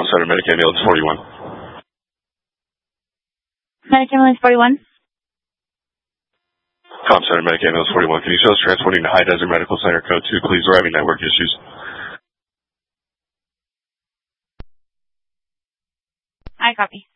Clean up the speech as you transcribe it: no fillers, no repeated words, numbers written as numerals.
Com Center, Medicaid ambulance 41. Medicaid ambulance 41. Com Center, Medicaid ambulance 41. Can you show us transporting to High Desert Medical Center, code 2, please? We're having network issues. I copy.